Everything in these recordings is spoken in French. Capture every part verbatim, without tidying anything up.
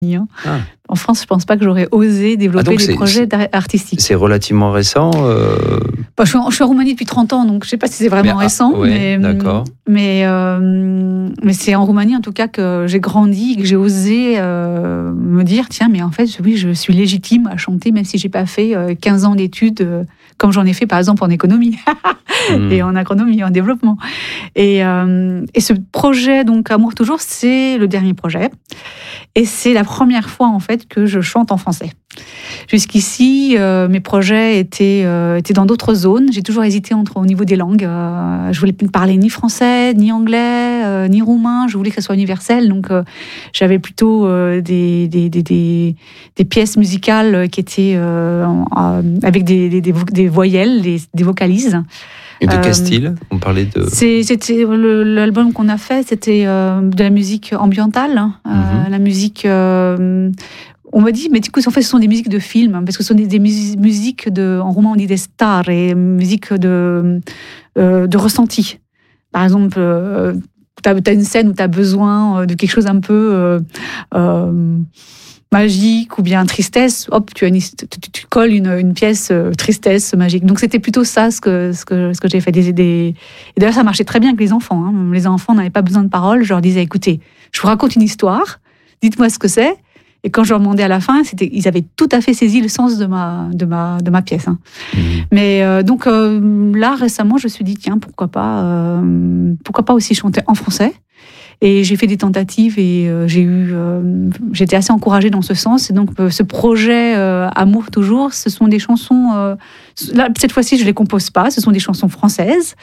Ah. En France, je ne pense pas que j'aurais osé développer ah des projets c'est, artistiques. C'est relativement récent euh... bah, je, suis en, je suis en Roumanie depuis trente ans, donc je ne sais pas si c'est vraiment mais, récent. Ah, ouais, mais d'accord. Mais, euh, mais c'est en Roumanie, en tout cas, que j'ai grandi, que j'ai osé euh, me dire, tiens, mais en fait, oui, je suis légitime à chanter, même si je n'ai pas fait euh, quinze ans d'études, euh, comme j'en ai fait, par exemple, en économie mmh. et en agronomie, en développement. Et, euh, et ce projet, donc, Amour Toujours, c'est le dernier projet. Et c'est la première fois, en fait, que je chante en français. Jusqu'ici, euh, mes projets étaient, euh, étaient dans d'autres zones. J'ai toujours hésité entre, au niveau des langues. Euh, je voulais ne parler ni français, ni anglais, euh, ni roumain. Je voulais que ça soit universel. Donc, euh, j'avais plutôt euh, des, des, des, des, des pièces musicales qui étaient euh, euh, avec des, des, des, des voyelles, des, des vocalises. Et de quel euh, style ? On parlait de... C'est, c'était le, l'album qu'on a fait, c'était euh, de la musique ambientale, hein, mm-hmm. euh, la musique... Euh, on m'a dit, mais du coup, en fait, ce sont des musiques de films, hein, parce que ce sont des, des musiques de... En roumain, on dit des stars, et musiques de, euh, de ressenti. Par exemple, euh, tu as une scène où tu as besoin de quelque chose un peu... Euh, euh, magique ou bien tristesse, hop, tu, as une, tu, tu colles une, une pièce euh, tristesse magique. Donc c'était plutôt ça ce que, ce que, ce que j'ai fait. Des, des... Et d'ailleurs, ça marchait très bien avec les enfants. Hein. Les enfants n'avaient pas besoin de paroles. Je leur disais, écoutez, je vous raconte une histoire, dites-moi ce que c'est. Et quand je leur demandais à la fin, c'était, ils avaient tout à fait saisi le sens de ma, de ma, de ma pièce. Hein. Mmh. Mais euh, donc euh, là, récemment, je me suis dit, tiens, pourquoi pas, euh, pourquoi pas aussi chanter en français ? Et j'ai fait des tentatives et euh, j'ai eu, euh, j'étais assez encouragée dans ce sens. Et donc, euh, ce projet euh, Amour Toujours, ce sont des chansons. Euh, là, cette fois-ci, je les compose pas. Ce sont des chansons françaises,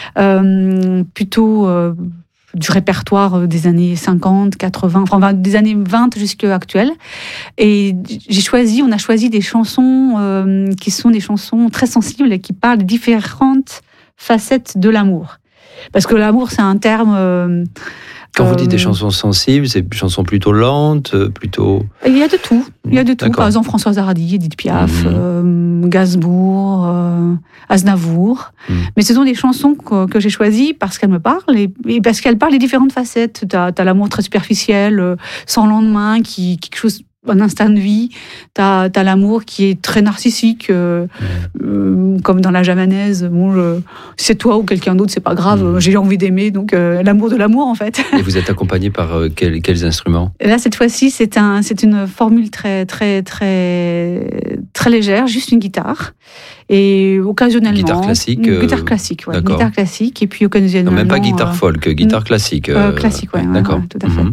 euh, plutôt euh, du répertoire des années cinquante, quatre-vingts, enfin des années vingt jusqu'à actuelles. Et j'ai choisi, on a choisi des chansons euh, qui sont des chansons très sensibles et qui parlent de différentes facettes de l'amour. Parce que l'amour, c'est un terme. Euh, Quand vous dites des chansons sensibles, c'est des chansons plutôt lentes, plutôt... Il y a de tout. Il y a de tout. D'accord. Par exemple, Françoise Hardy, Edith Piaf, mmh. euh, Gainsbourg, euh, Aznavour. Mmh. Mais ce sont des chansons que, que j'ai choisies parce qu'elles me parlent et, et parce qu'elles parlent des différentes facettes. Tu as l'amour très superficiel, euh, sans lendemain, qui quelque chose... un instant de vie, t'as, t'as l'amour qui est très narcissique, euh, mmh. euh, comme dans la javanaise, bon, je, c'est toi ou quelqu'un d'autre, c'est pas grave, mmh. j'ai envie d'aimer, donc euh, l'amour de l'amour en fait. Et vous êtes accompagné par euh, quels, quels instruments ? Là, cette fois-ci, c'est, un, c'est une formule très, très, très, très légère, juste une guitare. Et occasionnellement... Guitare classique Une guitare classique, ouais. D'accord. Guitare classique, et puis occasionnellement... Non, même pas guitare folk, euh, guitare classique. Euh, classique, ouais, ouais, d'accord. Ouais, tout à fait. Mmh.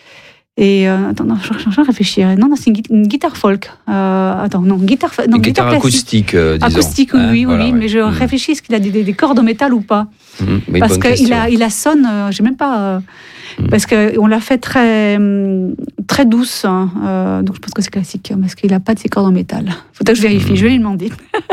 Et euh, attends, non, je suis en train de réfléchir. Non, non, c'est une, une guitare folk. Euh, attends, non, guitare, non, une guitare, guitare acoustique, euh, disons. Acoustique, oui, hein, oui, voilà, oui, ouais. mais je mmh. réfléchis, est-ce qu'il a des, des, des cordes en métal ou pas ? mmh, Parce qu'il a, il a sonne, euh, j'ai même pas. Euh, mmh. Parce qu'on l'a fait très, très douce, hein, euh, donc je pense que c'est classique, hein, parce qu'il n'a pas de ses cordes en métal. Faut que je vérifie, mmh. je vais lui demander.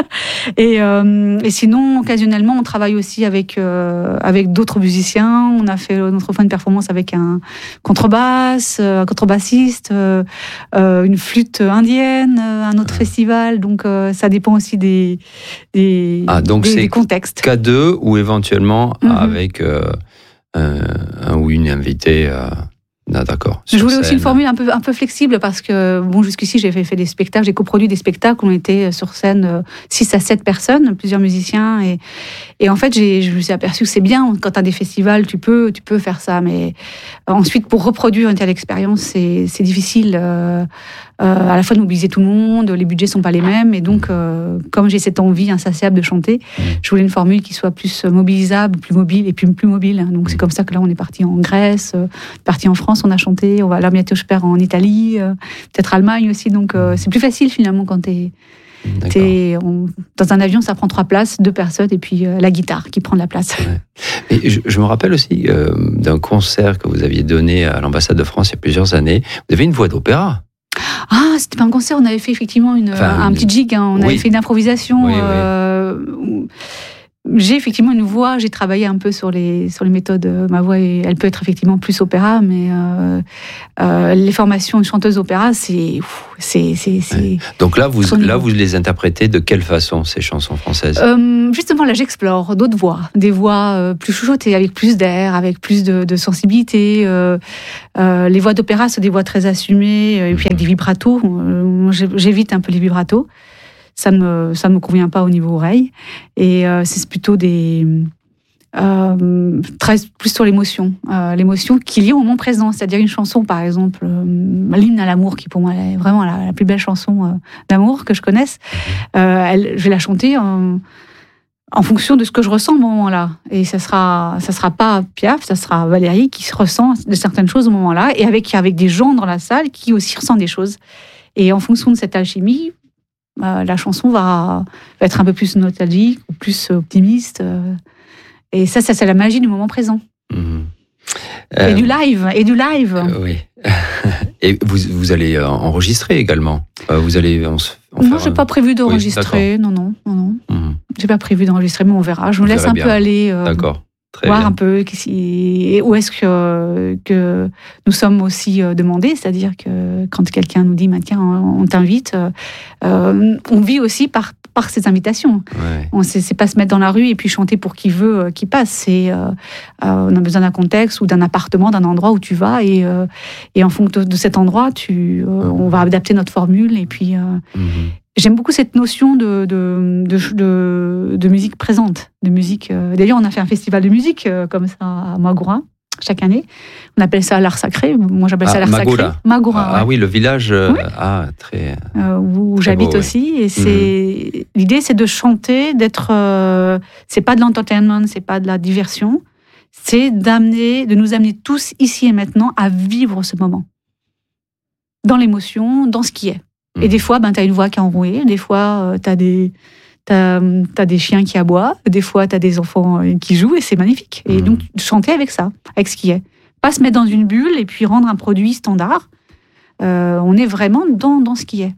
et, euh, et sinon, occasionnellement, on travaille aussi avec, euh, avec d'autres musiciens. On a fait notre fois une performance avec un contrebasse, un contrebassiste, euh, euh, une flûte indienne, un autre ah. festival. Donc, euh, ça dépend aussi des, des, ah, donc des, c'est des contextes. Qu'à deux ou éventuellement mm-hmm. avec euh, un, un ou une invitée. Euh... Non, d'accord. Je voulais aussi une formule un peu, un peu flexible parce que, bon, jusqu'ici, j'ai fait, fait des spectacles, j'ai coproduit des spectacles où on était sur scène six à sept personnes, plusieurs musiciens. Et, et en fait, j'ai, je me suis aperçue que c'est bien, quand tu as des festivals, tu peux, tu peux faire ça. Mais ensuite, pour reproduire une telle expérience, c'est, c'est difficile. Euh, euh, à la fois de mobiliser tout le monde, les budgets ne sont pas les mêmes. Et donc, euh, comme j'ai cette envie insatiable de chanter, je voulais une formule qui soit plus mobilisable, plus mobile et plus, plus mobile. Donc, c'est comme ça que là, on est parti en Grèce, parti en France. On a chanté, on va là bientôt je perds en Italie, euh, peut-être Allemagne aussi, donc euh, c'est plus facile finalement quand t'es, t'es on, dans un avion, ça prend trois places, deux personnes et puis euh, la guitare qui prend de la place. Ouais. Et je, je me rappelle aussi euh, d'un concert que vous aviez donné à l'ambassade de France il y a plusieurs années. Vous avez une voix d'opéra. Ah, c'était pas un concert, on avait fait effectivement une, enfin, un une... petit jig, hein, on oui. avait fait une improvisation. Oui, euh, oui. j'ai effectivement une voix, j'ai travaillé un peu sur les, sur les méthodes. Ma voix, elle peut être effectivement plus opéra, mais euh, euh, les formations de chanteuse opéra, c'est. c'est, c'est, c'est ouais. Donc là vous, là, vous les interprétez de quelle façon, ces chansons françaises ? euh, Justement, là, j'explore d'autres voix, des voix euh, plus chuchotées, avec plus d'air, avec plus de, de sensibilité. Euh, euh, les voix d'opéra, c'est des voix très assumées, et puis avec des vibratos. Euh, j'évite un peu les vibratos. Ça ne me, ça me convient pas au niveau oreille. Et euh, c'est plutôt des... Euh, très, plus sur l'émotion. Euh, l'émotion qui est liée au moment présent. C'est-à-dire une chanson, par exemple, euh, l'hymne à l'amour, qui pour moi est vraiment la, la plus belle chanson euh, d'amour que je connaisse. Euh, elle, je vais la chanter en, en fonction de ce que je ressens au moment-là. Et ça sera, ça sera pas Piaf, ça sera Valérie qui se ressent de certaines choses au moment-là, et avec, avec des gens dans la salle qui aussi ressentent des choses. Et en fonction de cette alchimie, Euh, la chanson va, va être un peu plus nostalgique ou plus optimiste. Euh, et ça, ça, c'est la magie du moment présent. Mmh. Euh, et du live, et du live. Euh, oui. Et vous, vous allez enregistrer également. Vous allez. On se, on non, j'ai un... pas prévu d'enregistrer. Oui, non, non, non, non. Mmh. J'ai pas prévu d'enregistrer, mais on verra. Je me laisse un bien. peu aller. Euh, D'accord. Très voir bien. un peu si, où est-ce que, que nous sommes aussi demandés, c'est-à-dire que quand quelqu'un nous dit bah, tiens, on t'invite, euh, on vit aussi par, par ces invitations. Ouais. On c'est, c'est pas se mettre dans la rue et puis chanter pour qui veut, qui passe. C'est, euh, euh, on a besoin d'un contexte ou d'un appartement, d'un endroit où tu vas et, euh, et en fonction de, de cet endroit, tu, euh, on va adapter notre formule et puis. Euh, mm-hmm. J'aime beaucoup cette notion de, de, de, de, de musique présente, de musique. Euh, d'ailleurs, on a fait un festival de musique euh, comme ça à Magoura chaque année. On appelle ça l'art sacré. Moi, j'appelle ah, ça l'art Magoura. sacré. Magoura. Ah, ouais. ah oui, le village. Euh, oui. Ah, très. Euh, où très j'habite beau, aussi. Oui. Et c'est mm-hmm. l'idée, c'est de chanter, d'être. Euh, c'est pas de l'entertainment, c'est pas de la diversion. C'est d'amener, de nous amener tous ici et maintenant à vivre ce moment, dans l'émotion, dans ce qui est. Et des fois, ben, tu as une voix qui est enrouée, des fois, euh, tu as des, t'as, t'as des chiens qui aboient, des fois, tu as des enfants qui jouent, et c'est magnifique. Et mmh. donc, chanter avec ça, avec ce qui est. Pas se mettre dans une bulle et puis rendre un produit standard. Euh, on est vraiment dans, dans ce qui est.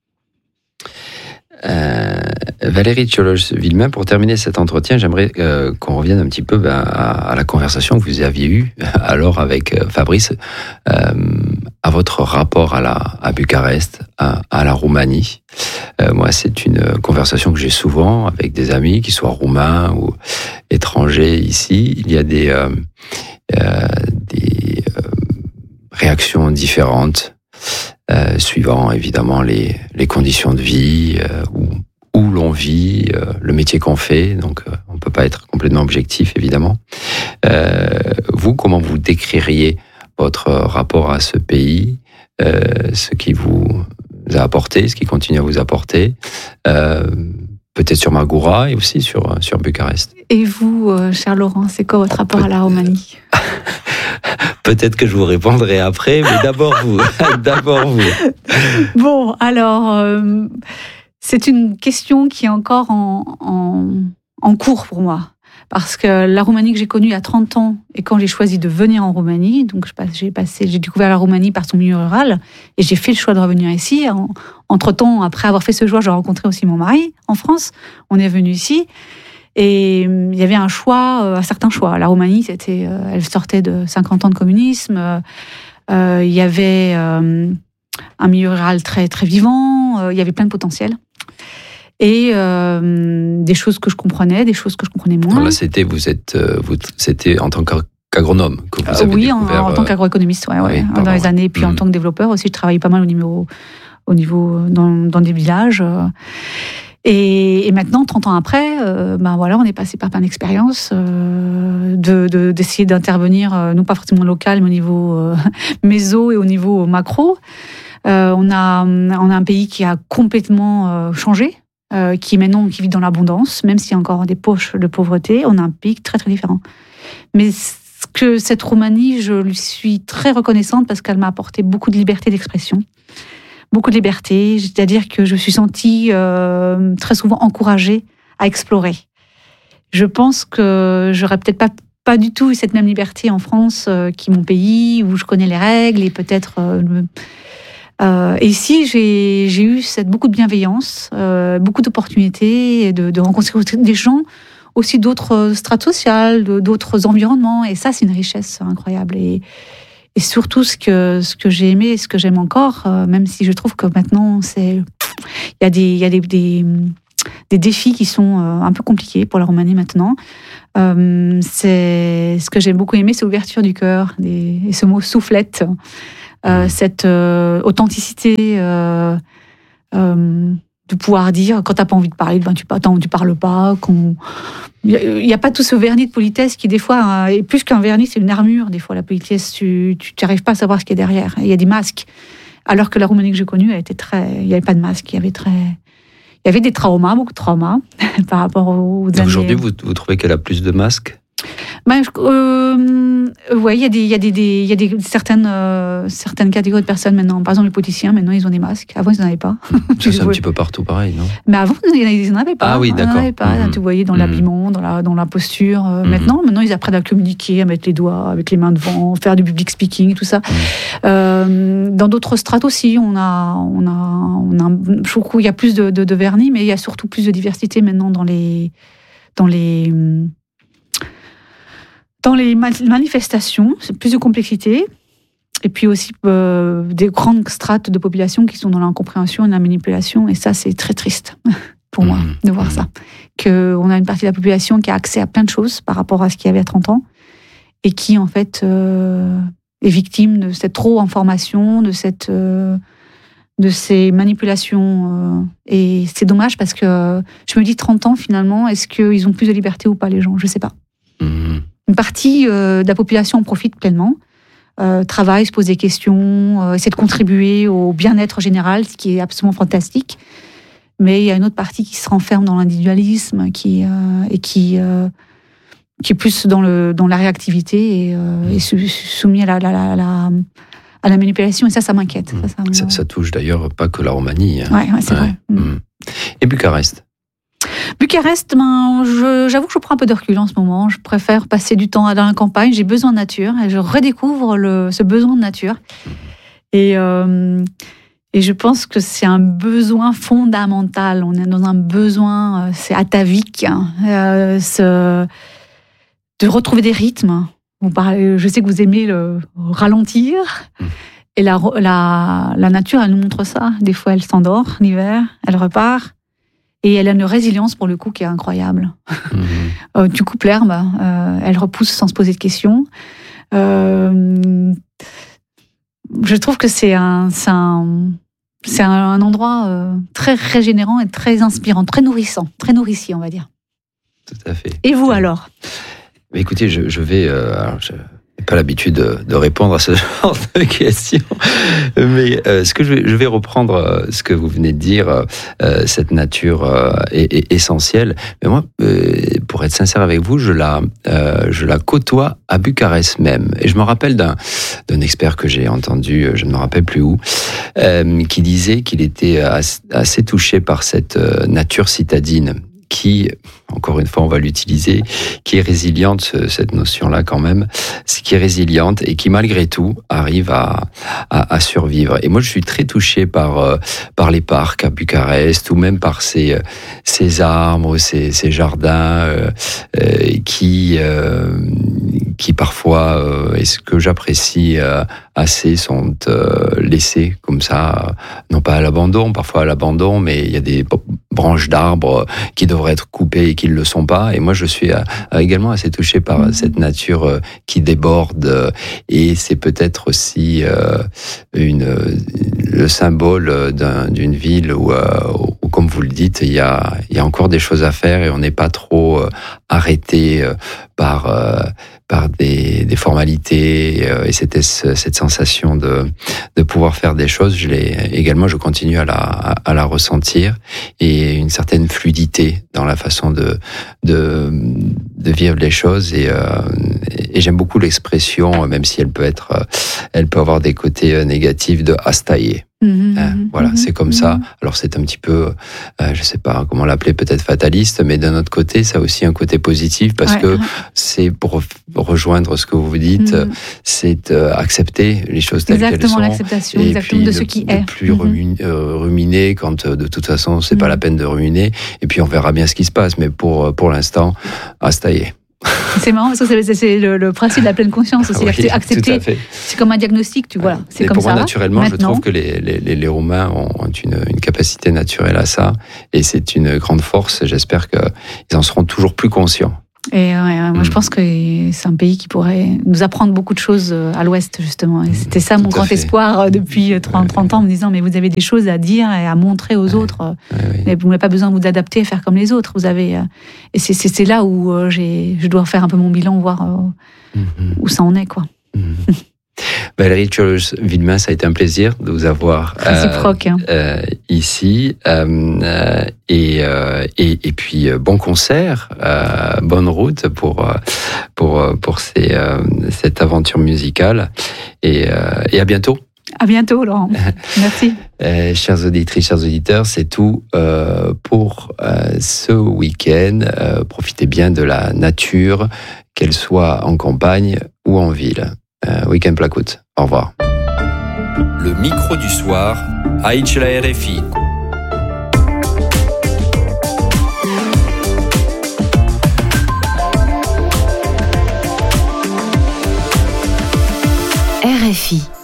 Euh, Valérie Tchiologe-Villemain, pour terminer cet entretien, j'aimerais euh, qu'on revienne un petit peu ben, à, à la conversation que vous aviez eue alors avec euh, Fabrice, euh, à votre rapport à, la, à Bucarest, à, à la Roumanie. Euh, moi, c'est une conversation que j'ai souvent avec des amis, qu'ils soient roumains ou étrangers ici. Il y a des, euh, euh, des euh, réactions différentes. Euh, suivant évidemment les, les conditions de vie, euh, où, où l'on vit, euh, le métier qu'on fait, donc euh, on ne peut pas être complètement objectif évidemment. Euh, vous, comment vous décririez votre rapport à ce pays, euh, ce qui vous a apporté, ce qui continue à vous apporter, euh, peut-être sur Magoura et aussi sur, sur Bucarest. Et vous, euh, cher Laurent, c'est quoi votre oh, rapport peut- à la Roumanie ? Peut-être que je vous répondrai après, mais d'abord vous. d'abord vous. Bon, alors, euh, c'est une question qui est encore en, en, en cours pour moi. Parce que la Roumanie que j'ai connue il y a trente ans, et quand j'ai choisi de venir en Roumanie, donc j'ai, passé, j'ai découvert la Roumanie par son milieu rural, et j'ai fait le choix de revenir ici. En, entre-temps, après avoir fait ce choix, j'ai rencontré aussi mon mari en France. On est venu ici. Et il y avait un choix, un certain choix. La Roumanie, c'était, elle sortait de cinquante ans de communisme. Euh, il y avait euh, un milieu rural très, très vivant. Euh, il y avait plein de potentiel. Et euh, des choses que je comprenais, des choses que je comprenais moins. Alors là, c'était, vous êtes, vous, c'était en tant qu'agronome que vous avez oui, découvert. Oui, en, en tant qu'agroéconomiste, ouais, ouais, oui, dans les années. Puis mmh. en tant que développeur aussi, je travaillais pas mal au niveau, au niveau dans, dans des villages. Et, et maintenant, trente ans après, euh, ben voilà, on est passé par plein d'expériences, euh, de, de, d'essayer d'intervenir, euh, non pas forcément local, mais au niveau euh, méso et au niveau macro. Euh, on, a, on a un pays qui a complètement euh, changé, euh, qui maintenant qui vit dans l'abondance, même s'il y a encore des poches de pauvreté. On a un pays très très différent. Mais ce que cette Roumanie, je lui suis très reconnaissante parce qu'elle m'a apporté beaucoup de liberté d'expression. Beaucoup de liberté, c'est-à-dire que je me suis sentie euh, très souvent encouragée à explorer. Je pense que j'aurais peut-être pas, pas du tout eu cette même liberté en France, euh, qui est mon pays, où je connais les règles et peut-être... Euh, euh, et ici, j'ai, j'ai eu cette, beaucoup de bienveillance, euh, beaucoup d'opportunités, de, de rencontrer des gens aussi d'autres strates sociales, d'autres environnements. Et ça, c'est une richesse incroyable. Et, et surtout, ce que, ce que j'ai aimé et ce que j'aime encore, euh, même si je trouve que maintenant, c'est, il y a des, il y a des, des, des défis qui sont euh, un peu compliqués pour la Roumanie maintenant. Euh, c'est, ce que j'ai beaucoup aimé, c'est l'ouverture du cœur, des, et ce mot soufflette, euh, cette euh, authenticité. Euh, euh, de pouvoir dire, quand t'as pas envie de parler, ben tu, tu parles pas. Il n'y a, a pas tout ce vernis de politesse qui, des fois, est plus qu'un vernis, c'est une armure. Des fois, la politesse, tu n'arrives pas à savoir ce qu'il y a derrière. Il y a des masques. Alors que la Roumanie que j'ai connue, elle était très. Il n'y avait pas de masque. Il y avait très. Il y avait des traumas, beaucoup de traumas par rapport aux années. Aujourd'hui, vous, vous trouvez qu'elle a plus de masques? Ben, euh, ouais, il y a des, il y a des, des, il y a des certaines, euh, certaines catégories de personnes maintenant. Par exemple, les politiciens, maintenant, ils ont des masques. Avant, ils n'en avaient pas. Ça, c'est un petit peu partout pareil, non? Mais avant, ils n'en avaient pas. Ah oui, d'accord. Ils n'en avaient pas. Mmh. Tu voyais dans mmh. l'habillement, dans la, dans la posture. Mmh. Maintenant, maintenant, ils apprennent à communiquer, à mettre les doigts, avec les mains devant, faire du public speaking, tout ça. Mmh. Euh, dans d'autres strates aussi, on a, on a, on a, je trouve qu'il y a plus de, de, de vernis, mais il y a surtout plus de diversité maintenant dans les, dans les. Dans les manifestations, c'est plus de complexité. Et puis aussi euh, des grandes strates de population qui sont dans l'incompréhension et la manipulation. Et ça, c'est très triste pour moi mmh. de voir mmh. ça. Qu'on a une partie de la population qui a accès à plein de choses par rapport à ce qu'il y avait à trente ans et qui, en fait, euh, est victime de cette trop information, de, cette, euh, de ces manipulations. Euh, et c'est dommage parce que je me dis trente ans, finalement, est-ce qu'ils ont plus de liberté ou pas, les gens? Je ne sais pas. Mmh. Une partie euh, de la population en profite pleinement, euh, travaille, se pose des questions, euh, essaie de contribuer au bien-être général, ce qui est absolument fantastique. Mais il y a une autre partie qui se renferme dans l'individualisme qui, euh, et qui, euh, qui est plus dans, le, dans la réactivité et, euh, et sou, soumis à la, la, la, la, à la manipulation. Et ça, ça m'inquiète. Mmh. Ça, ça, ça, ça touche d'ailleurs pas que la Roumanie. Hein. Oui, ouais, c'est ouais. vrai. Mmh. Et Bucarest? Bucarest, ben, je, j'avoue que je prends un peu de recul en ce moment. Je préfère passer du temps dans la campagne. J'ai besoin de nature et je redécouvre le, ce besoin de nature. Et, euh, et je pense que c'est un besoin fondamental. On est dans un besoin, c'est atavique, hein, euh, ce, de retrouver des rythmes. Vous parlez, je sais que vous aimez le ralentir. Et la, la, la nature, elle nous montre ça. Des fois, elle s'endort l'hiver, elle repart. Et elle a une résilience, pour le coup, qui est incroyable. Mmh. euh, tu coupes l'herbe, euh, elle repousse sans se poser de questions. Euh, je trouve que c'est un, c'est un, c'est un, un endroit euh, très régénérant et très inspirant, très nourrissant, très nourricier, on va dire. Tout à fait. Et vous, alors? Mais écoutez, je, je vais... Euh, alors je... pas l'habitude de, de répondre à ce genre de questions, mais euh, ce que je vais, je vais reprendre euh, ce que vous venez de dire, euh, cette nature euh, est, est essentielle. Mais moi, euh, pour être sincère avec vous, je la, euh, je la côtoie à Bucarest même. Et je me rappelle d'un, d'un expert que j'ai entendu, je ne me rappelle plus où, euh, qui disait qu'il était assez, assez touché par cette euh, nature citadine, qui, encore une fois, on va l'utiliser, qui est résiliente, cette notion-là quand même, qui est résiliente et qui, malgré tout, arrive à, à, à survivre. Et moi, je suis très touché par, euh, par les parcs à Bucarest, ou même par ces, ces arbres, ces, ces jardins euh, euh, qui, euh, qui parfois, euh, et ce que j'apprécie euh, assez, sont euh, laissés comme ça, non pas à l'abandon, parfois à l'abandon, mais il y a des branches d'arbres qui devraient être coupées et qui ne le sont pas. Et moi, je suis également assez touché par cette nature qui déborde. Et c'est peut-être aussi une, le symbole d'un, d'une ville où, où, comme vous le dites, il y a, il y a encore des choses à faire et on n'est pas trop arrêté par... par des, des formalités, euh, et c'était ce, cette sensation de, de pouvoir faire des choses, je l'ai également, je continue à la, à, à la ressentir, et une certaine fluidité dans la façon de, de, de vivre les choses, et, euh, et j'aime beaucoup l'expression, même si elle peut être, elle peut avoir des côtés négatifs, de astailler. Mmh, hein, mmh, voilà, mmh, c'est comme mmh. ça. Alors c'est un petit peu, euh, je sais pas comment l'appeler, peut-être fataliste, mais d'un autre côté, ça a aussi un côté positif parce Ouais, que ouais. c'est pour rejoindre ce que vous dites, Mmh. c'est euh, accepter les choses telles qu'elles Exactement, sont. l'acceptation, Et exactement puis de ce ne- qui ne est. plus Mhm. ruminer, euh, ruminer quand euh, de toute façon c'est pas Mhm. la peine de ruminer. Et puis on verra bien ce qui se passe. Mais pour pour l'instant, ah, ça y est. C'est marrant parce que c'est, c'est- c'est le, le principe de la pleine conscience aussi. Oui, Accepter- accepter, tout à fait. c'est comme un diagnostic, tu vois. Là. C'est Et comme pour ça. moi, naturellement, je Maintenant. trouve que les, les, les, les Roumains ont une, une capacité naturelle à ça. Et c'est une grande force. J'espère qu'ils en seront toujours plus conscients. Et ouais, ouais, moi, Mm. je pense que c'est un pays qui pourrait nous apprendre beaucoup de choses à l'Ouest, justement. Et c'était ça Tout mon à grand fait. espoir depuis trente, trente ans, en me disant, mais vous avez des choses à dire et à montrer aux Ouais. autres. Ouais, oui. Mais vous n'avez pas besoin de vous adapter et faire comme les autres. Vous avez, euh, et c'est, c'est, c'est là où euh, j'ai, je dois faire un peu mon bilan, voir euh, Mhm. où ça en est, quoi. Mhm. Valérie Tcholos-Villemin, ça a été un plaisir de vous avoir euh, Réciproque. hein. euh, ici. Euh, euh, et, euh, et, et puis, euh, bon concert, euh, bonne route pour, euh, pour, euh, pour ces, euh, cette aventure musicale. Et, euh, et à bientôt. À bientôt, Laurent. Merci. Euh, chères auditrices, chers auditeurs, c'est tout euh, pour euh, ce week-end. Euh, profitez bien de la nature, qu'elle soit en campagne ou en ville. Euh, week-end Placoute. Au revoir. Le micro du soir, Aïch la R F I. R F I.